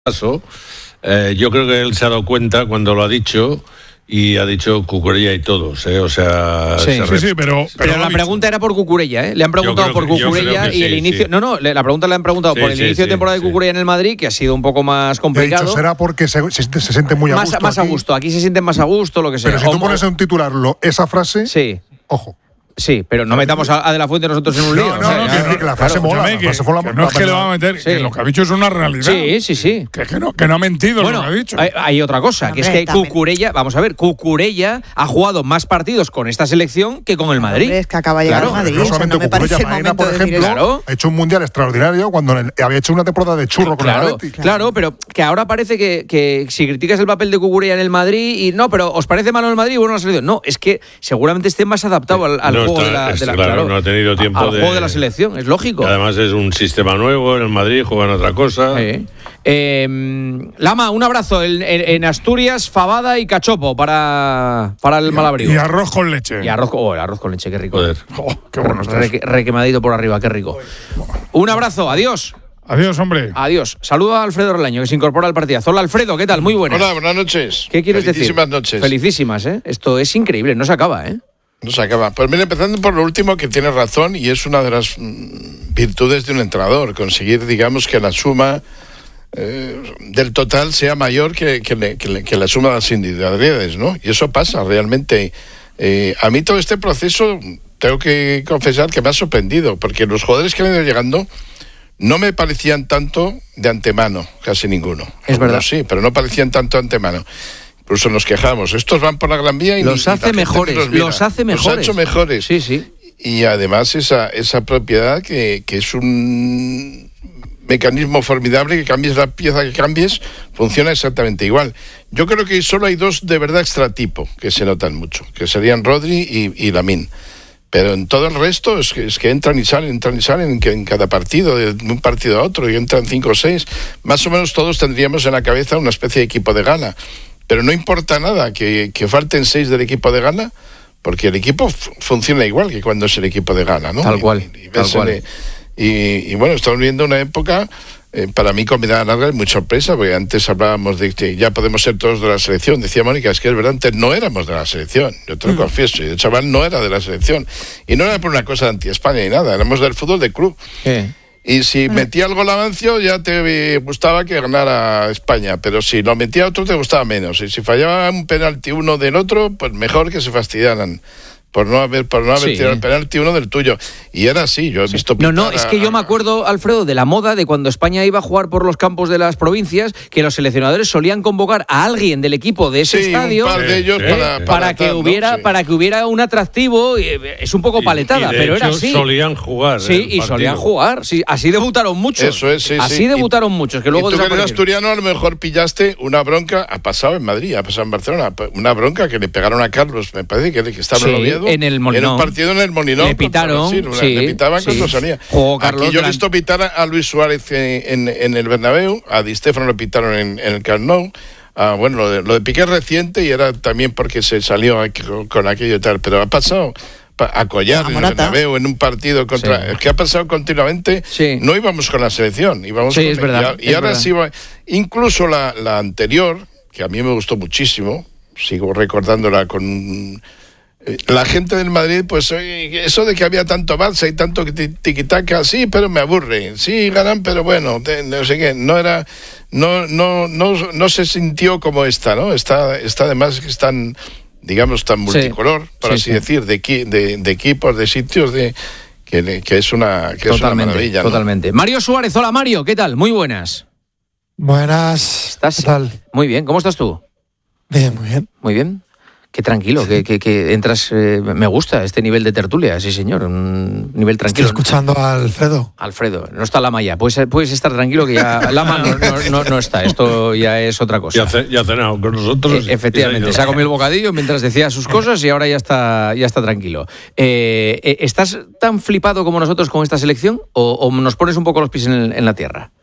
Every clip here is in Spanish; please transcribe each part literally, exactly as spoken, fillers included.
caso, eh, yo creo que él se ha dado cuenta cuando lo ha dicho y ha dicho Cucurella y todos, ¿eh? O sea... Sí, se sí, sí, pero... Pero, pero la pregunta era por Cucurella, ¿eh? Le han preguntado por que, Cucurella y sí, el inicio... Sí. No, no, la pregunta le han preguntado sí, por el sí, inicio sí, de temporada sí. de Cucurella en el Madrid, que ha sido un poco más complicado. De hecho, será porque se, se, se siente muy a más, gusto Más aquí. a gusto, aquí se sienten más a gusto, lo que sea. Pero si tú pones en un titular lo, esa frase, sí. ojo. Sí, pero no metamos a, a De la Fuente nosotros en un lío. No, no, o sea, no, ya, que, que la frase claro, mola. Que, la frase mola que no es que le va a meter, sí. que lo que ha dicho es una realidad. Sí, sí, sí. Que, que, no, que no ha mentido bueno, lo que ha dicho. Hay, hay otra cosa, no, que hombre, es que también. Cucurella, vamos a ver, Cucurella ha jugado más partidos con esta selección que con el Madrid. Hombre, es que acaba de llegar claro. al Madrid. No solamente o sea, no Cucurella, Maena, por ejemplo, claro. ha hecho un mundial extraordinario cuando había hecho una temporada de churro con claro, el Atleti. Claro, claro, pero que ahora parece que, que si criticas el papel de Cucurella en el Madrid y no, pero ¿os parece malo el Madrid? Bueno, la selección. No, es que seguramente esté más adaptado al, al no juego está, de la, de la claro, claro, no ha tenido tiempo al de, juego de la selección, es lógico. Además es un sistema nuevo, en el Madrid juegan otra cosa. Sí. Eh, Lama, un abrazo en, en, en Asturias, fabada y cachopo para, para el y, Malabrigo. Y arroz con leche. Y arroz, oh, el arroz con leche, qué rico. Joder. Oh, qué bueno está. Re, requemadito por arriba, qué rico. Un abrazo, adiós. Adiós, hombre. Adiós. Saludo a Alfredo Relaño, que se incorpora al partidazo. Hola, Alfredo, ¿qué tal? Muy buenas. Hola, buenas noches. ¿Qué quieres Felicísimas decir? noches. Felicísimas, ¿eh? Esto es increíble, no se acaba, ¿eh? No se acaba. Pues mira, empezando por lo último, que tienes razón, y es una de las mm, virtudes de un entrenador, conseguir, digamos, que la suma eh, del total sea mayor que, que, le, que, le, que la suma de las individualidades, ¿no? Y eso pasa realmente. Eh, a mí todo este proceso, tengo que confesar que me ha sorprendido, porque los jugadores que han ido llegando no me parecían tanto de antemano, casi ninguno. Es verdad. No, sí, pero no parecían tanto de antemano. Incluso nos quejamos. Estos van por la Gran Vía y los ni, hace ni mejores. Los, los hace mejores. Los ha hecho mejores. Sí, sí. Y además esa esa propiedad que, que es un mecanismo formidable, que cambies la pieza que cambies, funciona exactamente igual. Yo creo que solo hay dos de verdad extratipo que se notan mucho, que serían Rodri y, y Lamine. Pero en todo el resto es que, es que entran y salen, entran y salen en, en cada partido, de un partido a otro, y entran cinco o seis. Más o menos todos tendríamos en la cabeza una especie de equipo de gala. Pero no importa nada que, que falten seis del equipo de gala, porque el equipo f- funciona igual que cuando es el equipo de gala, ¿no? Tal cual. Y, y, tal cual. El, y, y bueno, estamos viviendo una época, eh, para mí con mirada larga es muy sorpresa, porque antes hablábamos de que ya podemos ser todos de la selección. Decía Mónica, es que es verdad, antes no éramos de la selección, yo te lo mm. confieso, y el chaval no era de la selección. Y no era por una cosa de anti-España ni nada, éramos del fútbol de club. ¿Qué? Y si metía el gol Amancio ya te gustaba que ganara España, pero si lo metía otro te gustaba menos. Y si fallaba un penalti uno del otro, pues mejor que se fastidiaran por no haber por no haber sí. tirado el penalti uno del tuyo. Y era así, yo he sí. visto No, no, es que yo me acuerdo, Alfredo, de la moda de cuando España iba a jugar por los campos de las provincias, que los seleccionadores solían convocar a alguien del equipo de ese sí, estadio un par de ellos eh, para, para, para que tal, hubiera ¿no? sí. para que hubiera un atractivo. Es un poco paletada, y, y pero hecho, era así. Solían jugar. Sí, y solían jugar. Sí, así debutaron muchos. Eso es, sí, así sí. debutaron y, muchos. Que luego y tú que eres asturiano, a lo mejor pillaste una bronca. Ha pasado en Madrid, ha pasado en Barcelona. Una bronca que le pegaron a Carlos, me parece que, que estaba sí, en Oviedo. En el Molinón. partido en el Molinón. Le pitaron, sí, sí, le pitaban sí. cuando salía. Jugó Carlos Aquí yo he Gran... visto pitar a Luis Suárez en, en, en el Bernabéu, a Di Stéfano lo pitaron en, en el Camp Nou. Ah, bueno, lo de, lo de Piqué reciente y era también porque se salió con, con aquello y tal, pero ha pasado a Collar en el Bernabéu en un partido contra... Sí. Es que ha pasado continuamente. Sí. No íbamos con la selección, íbamos sí, con... Es verdad, y, y es ahora verdad. sí va... Incluso la, la anterior, que a mí me gustó muchísimo, sigo recordándola con... La gente del Madrid, pues eso de que había tanto Barça y tanto tiquitaca, sí, pero me aburre. Sí, ganan, pero bueno, no sé qué, no era, no, no, no, no se sintió como esta, ¿no? Está, está además que están, digamos, tan multicolor, sí, por sí, así sí. decir, de, de, de equipos, de sitios, de que, que es una, que totalmente, es una maravilla, ¿no? Totalmente. Mario Suárez, hola Mario, ¿qué tal? Muy buenas. Buenas. ¿Estás? ¿Qué tal? Muy bien, ¿cómo estás tú? Bien, muy bien. Muy bien. Qué tranquilo, que, que, que entras, eh, me gusta este nivel de tertulia, sí señor, un nivel tranquilo. Estoy escuchando a Alfredo. Alfredo, no está Lama ya, puedes, puedes estar tranquilo que ya Lama no, no, no, no está, esto ya es otra cosa. Ya, ce, ya ha cenado con nosotros. Eh, efectivamente, se ha comido el bocadillo mientras decía sus cosas y ahora ya está, ya está tranquilo. Eh, ¿Estás tan flipado como nosotros con esta selección o, o nos pones un poco los pies en, en la tierra?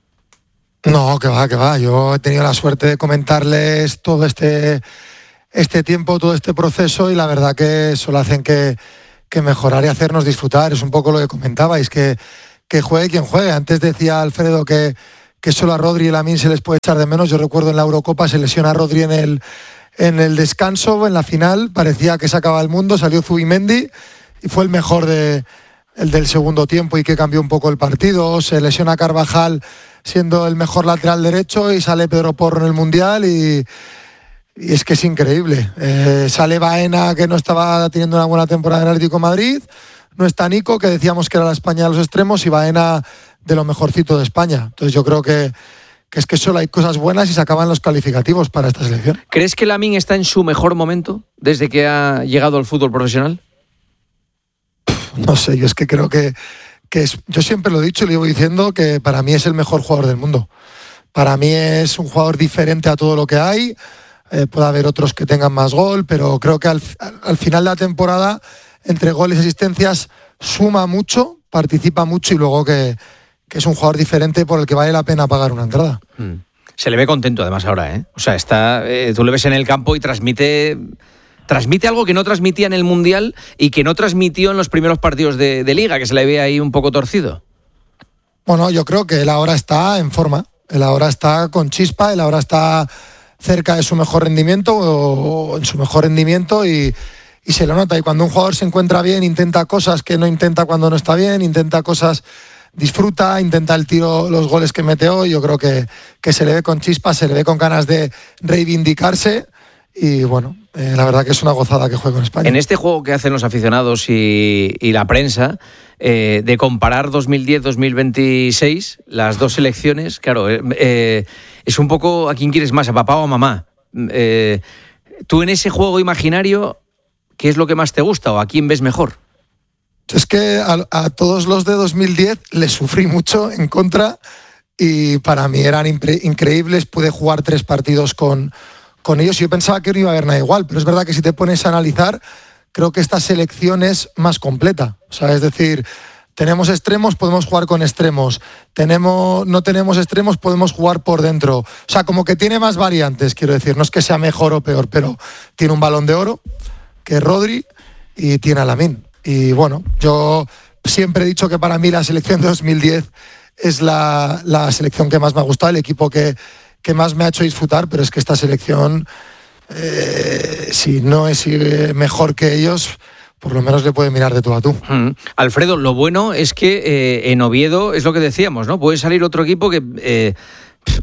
No, que va, que va, yo he tenido la suerte de comentarles todo este... este tiempo, todo este proceso y la verdad que solo hacen que, que mejorar y hacernos disfrutar. Es un poco lo que comentabais, que, que juegue quien juegue. Antes decía Alfredo que, que solo a Rodri y Lamine se les puede echar de menos. Yo recuerdo en la Eurocopa se lesiona a Rodri en el, en el descanso, en la final, parecía que se acababa el mundo, salió Zubimendi y fue el mejor de, el del segundo tiempo y que cambió un poco el partido. Se lesiona a Carvajal siendo el mejor lateral derecho y sale Pedro Porro en el Mundial y, y es que es increíble. Eh, sale Baena, que no estaba teniendo una buena temporada en el Atlético de Madrid, no está Nico, que decíamos que era la España de los extremos, y Baena de lo mejorcito de España. Entonces yo creo que, que es que solo hay cosas buenas y se acaban los calificativos para esta selección. ¿Crees que Lamine está en su mejor momento desde que ha llegado al fútbol profesional? No sé, yo es que creo que, que es, yo siempre lo he dicho y lo llevo diciendo, que para mí es el mejor jugador del mundo. Para mí es un jugador diferente a todo lo que hay. Eh, puede haber otros que tengan más gol, pero creo que al, al final de la temporada, entre goles y asistencias, suma mucho, participa mucho y luego que, que es un jugador diferente por el que vale la pena pagar una entrada. Mm. Se le ve contento además ahora, ¿eh? O sea, está, eh, tú le ves en el campo y transmite... Transmite algo que no transmitía en el Mundial y que no transmitió en los primeros partidos de, de Liga, que se le ve ahí un poco torcido. Bueno, yo creo que él ahora está en forma. Él ahora está con chispa, él ahora está cerca de su mejor rendimiento o en su mejor rendimiento y, y se lo nota. Y cuando un jugador se encuentra bien, intenta cosas que no intenta cuando no está bien, intenta cosas, disfruta, intenta el tiro, los goles que mete hoy. Yo creo que, que se le ve con chispa, se le ve con ganas de reivindicarse. Y bueno, eh, la verdad que es una gozada que juegue con España. En este juego que hacen los aficionados y, y la prensa, eh, de comparar dos mil diez dos mil veintiséis, las dos selecciones, claro, eh, eh, es un poco a quién quieres más, a papá o a mamá. Eh, tú en ese juego imaginario, ¿qué es lo que más te gusta o a quién ves mejor? Es que a, a todos los de dos mil diez les sufrí mucho en contra y para mí eran impre- increíbles. Pude jugar tres partidos con... con ellos. Yo pensaba que no iba a haber nada igual, pero es verdad que si te pones a analizar, creo que esta selección es más completa. O sea, es decir, tenemos extremos, podemos jugar con extremos. Tenemos, no tenemos extremos, podemos jugar por dentro. O sea, como que tiene más variantes, quiero decir. No es que sea mejor o peor, pero tiene un Balón de Oro, que es Rodri, y tiene a Lamine. Y bueno, yo siempre he dicho que para mí la selección de dos mil diez es la, la selección que más me ha gustado, el equipo que que más me ha hecho disfrutar, pero es que esta selección, eh, si no es mejor que ellos, por lo menos le puede mirar de tú a tú. Mm. Alfredo, lo bueno es que eh, en Oviedo es lo que decíamos, ¿no? Puede salir otro equipo que... Eh, pff,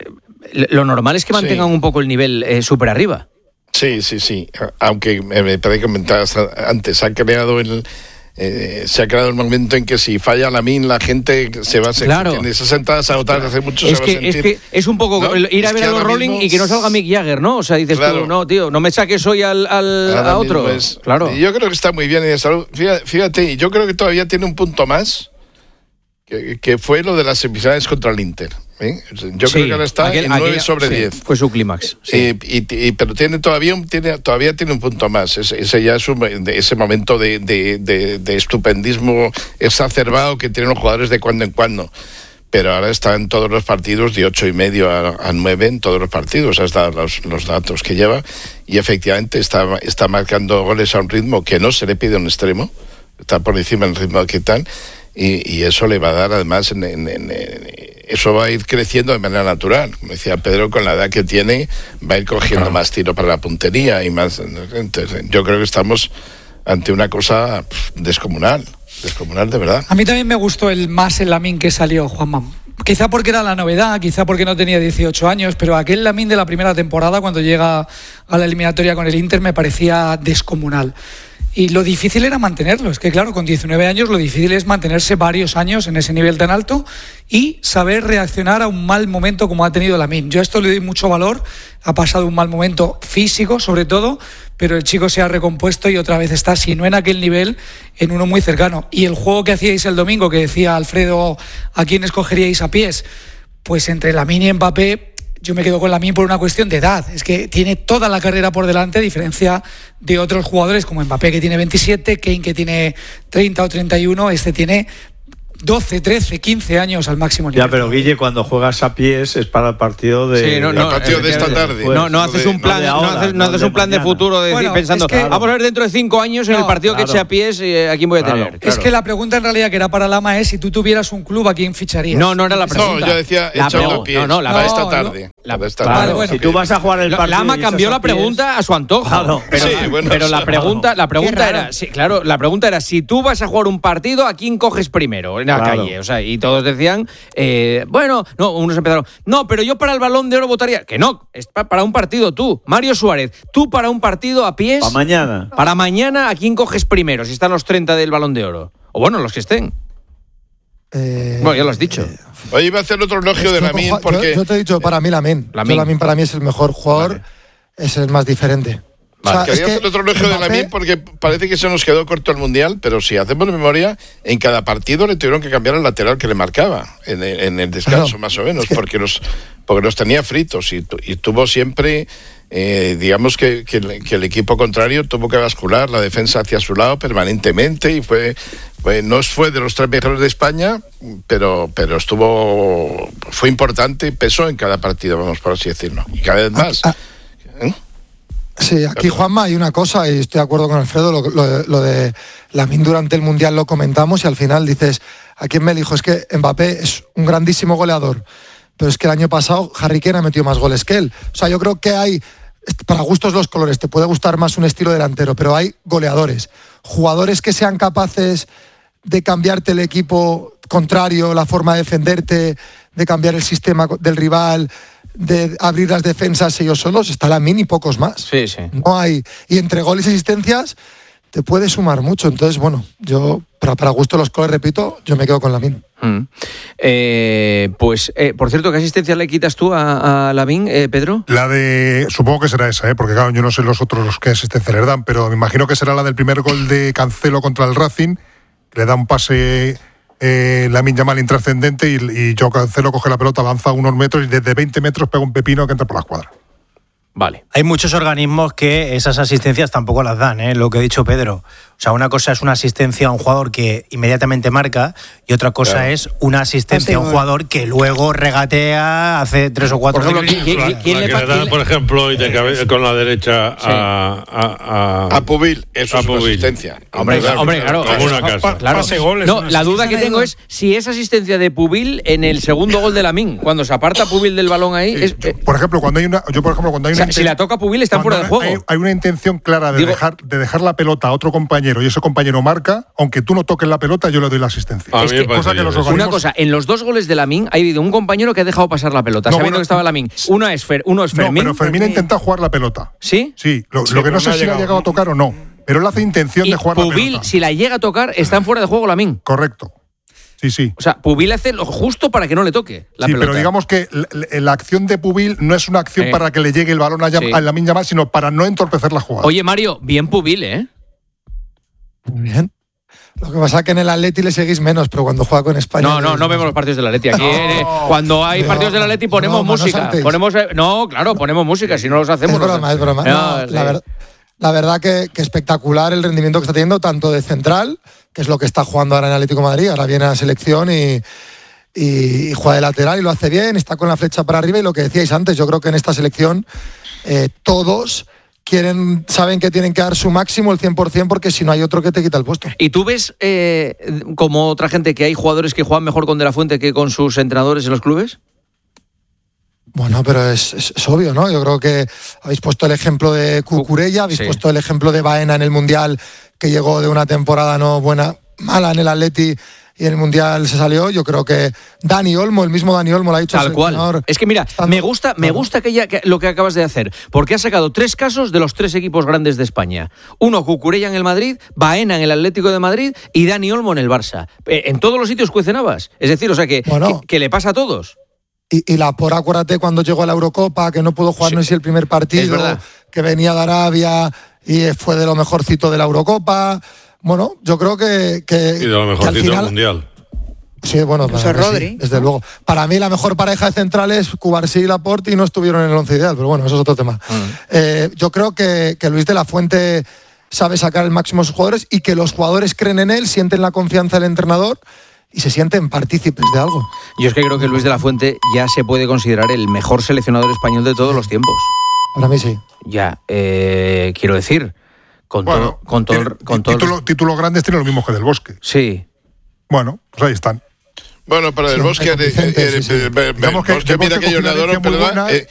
lo normal es que mantengan sí. un poco el nivel eh, súper arriba. Sí, sí, sí. Aunque me parece que comentabas antes, ha creado el... Eh, se ha creado el momento en que si falla Lamine la gente se va a sentir claro. en esas sentadas a votar hace mucho es se que, va a sentir, es que es un poco ¿no? ir a ver a los Rolling mismo... y que no salga Mick Jagger, ¿no? O sea, dices claro. tú, no, tío, no me saques hoy al, al a otro. Es, claro. Yo creo que está muy bien en salud. Fíjate, fíjate, yo creo que todavía tiene un punto más que, que fue lo de las semifinales contra el Inter. ¿eh? Yo sí, creo que ahora está aquel, en nueve sobre diez. Sí, fue su clímax. Sí. Y, y, y, pero tiene todavía, tiene, todavía tiene un punto más. Ese, ese ya es un, ese momento de, de, de, de estupendismo exacerbado que tienen los jugadores de cuando en cuando. Pero ahora está en todos los partidos de ocho y medio a, a nueve en todos los partidos, hasta los, los datos que lleva. Y efectivamente está, está marcando goles a un ritmo que no se le pide a un extremo. Está por encima del ritmo que tal. Y, y eso le va a dar además en, en, en, en, eso va a ir creciendo de manera natural, como decía Pedro, con la edad que tiene va a ir cogiendo claro. más tiro para la puntería y más. Entonces, yo creo que estamos ante una cosa pff, descomunal descomunal de verdad. A mí también me gustó el más el Lamine que salió, Juanma. Quizá porque era la novedad, quizá porque no tenía dieciocho años, pero aquel Lamine de la primera temporada cuando llega a la eliminatoria con el Inter me parecía descomunal. Y lo difícil era mantenerlo. Es que claro, con diecinueve años lo difícil es mantenerse varios años en ese nivel tan alto y saber reaccionar a un mal momento como ha tenido Lamine. Yo a esto le doy mucho valor. Ha pasado un mal momento físico sobre todo, pero el chico se ha recompuesto y otra vez está, si no en aquel nivel, en uno muy cercano. Y el juego que hacíais el domingo, que decía Alfredo, ¿a quién escogeríais a pies? Pues entre Lamine y Mbappé, yo me quedo con Lamine por una cuestión de edad. Es que tiene toda la carrera por delante, a diferencia de otros jugadores como Mbappé, que tiene veintisiete, Kane, que tiene treinta o treinta y uno. Este tiene doce, trece, quince años al máximo nivel. Ya, pero Guille, cuando juegas a pies es para el partido de, sí, no, no, el partido de esta tarde. No, no haces un plan, no, ahora, no haces, no haces un plan de futuro de decir, bueno, pensando, es que, vamos a ver dentro de cinco años en no, el partido claro. que eche a pies eh, a quién voy a claro, tener. Claro. Es que la pregunta en realidad que era para Lama es si tú tuvieras un club a quién ficharías. No, no era la pregunta. No, yo decía la echando a pies. No, no, la para esta tarde. La, para esta tarde. Vale, bueno. Si tú vas a jugar el partido. Lama cambió la pregunta a su antojo. Claro. Pero, sí, bueno, pero la pregunta, la pregunta era, sí, claro, la pregunta era si tú vas a jugar un partido, ¿a quién coges primero en la claro. calle? O sea, y todos decían, eh, bueno, no, unos empezaron, no, pero yo para el Balón de Oro votaría, que no, es para un partido tú, Mario Suárez, tú para un partido a pies. Para mañana. Para mañana, ¿a quién coges primero? Si están los treinta del Balón de Oro. O bueno, los que estén. Eh, bueno, ya lo has dicho. Eh, Hoy iba a hacer otro elogio de Lamine porque... Yo, yo te he dicho, para mí Lamine. Lamine. Lamine para mí es el mejor jugador, vale. es el más diferente. Vale. O sea, quería es hacer otro elogio de Lamine porque parece que se nos quedó corto el Mundial, pero si hacemos memoria, en cada partido le tuvieron que cambiar el lateral que le marcaba, en el, en el descanso, no, más o menos, es que... porque, los, porque los tenía fritos y, y tuvo siempre... Eh, digamos que, que, que el equipo contrario tuvo que bascular la defensa hacia su lado permanentemente y fue, fue no fue de los tres mejores de España, pero pero estuvo fue importante y pesó en cada partido, vamos por así decirlo, y cada vez más. Ah, ah. ¿Eh? Sí, aquí Juanma hay una cosa y estoy de acuerdo con Alfredo, lo, lo, lo de Lamine durante el Mundial lo comentamos y al final dices, ¿a quién me elijo? Es que Mbappé es un grandísimo goleador, pero es que el año pasado Harry Kane ha metido más goles que él. O sea, yo creo que hay... Para gustos los colores, te puede gustar más un estilo delantero, pero hay goleadores, jugadores que sean capaces de cambiarte el equipo contrario, la forma de defenderte, de cambiar el sistema del rival, de abrir las defensas ellos solos. Está Lamine y pocos más. Sí, sí. No hay, y entre goles y asistencias te puede sumar mucho. Entonces, bueno, yo para, para gusto los colores, repito, yo me quedo con Lamine. Mm. Eh, pues, eh, por cierto, ¿qué asistencia le quitas tú a, a Lamine, eh, Pedro? La de, supongo que será esa, ¿eh? Porque claro, yo no sé los otros los que asistencia le dan, pero me imagino que será la del primer gol de Cancelo contra el Racing, le da un pase eh, Lamine Yamal intrascendente y, y yo Cancelo coge la pelota, avanza unos metros y desde veinte metros pega un pepino que entra por la escuadra. Vale. Hay muchos organismos que esas asistencias tampoco las dan, ¿eh? Lo que ha dicho Pedro. O sea, una cosa es una asistencia a un jugador que inmediatamente marca y otra cosa claro. es una asistencia a un jugador que luego regatea, hace tres o cuatro... Por ejemplo, ¿quién, quién, quién la, le, le da, por ejemplo, y de cabeza, con la derecha sí. a, a, a... a Pubil, eso a es Pubil. Una asistencia. Hombre, claro, hombre, claro. Como una casa. Claro. Pase goles, no, la duda que tengo es si es asistencia de Pubil en el segundo gol de Lamine, cuando se aparta Pubil del balón ahí... Sí, es, yo, por ejemplo, cuando hay una... Yo, por ejemplo, cuando hay una... O sea, si la toca Pubil, están fuera del juego. Hay, hay una intención clara de, Digo, dejar, de dejar la pelota a otro compañero y ese compañero marca, aunque tú no toques la pelota, yo le doy la asistencia. Es que, cosa que los organismos... Una cosa, en los dos goles de Lamine ha habido un compañero que ha dejado pasar la pelota, no, sabiendo bueno, que estaba Lamine. Uno es, Fer, uno es Fermín. No, pero Fermín ha intentado jugar la pelota. ¿Sí? Sí, lo, sí, lo que no sé no si ha ha llegado a tocar o no, pero él hace intención y de jugar Pubil, la pelota. Si la llega a tocar, está en fuera de juego Lamine. Correcto. Sí, sí. O sea, Pubil hace lo justo para que no le toque la sí, pelota. Pero digamos que la, la acción de Pubil no es una acción sí. para que le llegue el balón a, sí. a Lamine Yamal, sino para no entorpecer la jugada. Oye, Mario, bien Pubil, ¿eh? Muy bien. Lo que pasa es que en el Atleti le seguís menos, pero cuando juega con España... No, no, no vemos los partidos del Atleti. Aquí, no, cuando hay no, partidos del Atleti ponemos no, música. Ponemos, no, claro, ponemos música, si no los hacemos... Es broma, no, es broma. No, no, sí. la, ver, la verdad que, que espectacular el rendimiento que está teniendo, tanto de central, que es lo que está jugando ahora en Atlético de Madrid, ahora viene a la selección y, y, y juega de lateral y lo hace bien, está con la flecha para arriba y lo que decíais antes, yo creo que en esta selección eh, todos... quieren, saben que tienen que dar su máximo el cien por ciento porque si no hay otro que te quita el puesto. ¿Y tú ves, eh, como otra gente, que hay jugadores que juegan mejor con De La Fuente que con sus entrenadores en los clubes? Bueno, pero es, es, es obvio, ¿no? Yo creo que habéis puesto el ejemplo de Cucurella, habéis sí. puesto el ejemplo de Baena en el Mundial, que llegó de una temporada no buena, mala en el Atleti, y en el Mundial se salió. Yo creo que Dani Olmo, el mismo Dani Olmo lo ha dicho. Tal cual. Es que mira, me gusta, me gusta que ya, que lo que acabas de hacer, porque has sacado tres casos de los tres equipos grandes de España. Uno, Cucurella en el Madrid, Baena en el Atlético de Madrid y Dani Olmo en el Barça. Eh, en todos los sitios cuecen habas. Es decir, o sea que, bueno, que, que le pasa a todos. Y, y la por acuérdate cuando llegó a la Eurocopa, que no pudo jugar, sí. no sé si el primer partido, que venía de Arabia y fue de lo mejorcito de la Eurocopa. Bueno, yo creo que... que y de lo mejorcito del Mundial. Sí, bueno, para Rodri. Sí, desde luego. Para mí la mejor pareja de centrales, Cubarsí y Laporte, y no estuvieron en el once ideal, pero bueno, eso es otro tema. Mm. Eh, yo creo que, que Luis de la Fuente sabe sacar el máximo a sus jugadores y que los jugadores creen en él, sienten la confianza del entrenador y se sienten partícipes de algo. Yo es que creo que Luis de la Fuente ya se puede considerar el mejor seleccionador español de todos los tiempos. Para mí sí. Ya, eh, quiero decir, con Bueno, todo... Con todo, tiene- con todo título- títulos grandes tiene lo mismo que Del Bosque. Sí. Bueno, pues ahí están. Bueno, para Sí, Del Bosque, Vicente, eh, eh, sí, sí. eh, eh, Digamos que Bosque, Del mira Bosque aquellos cogió una nadadores, herencia muy perdona, buena. eh,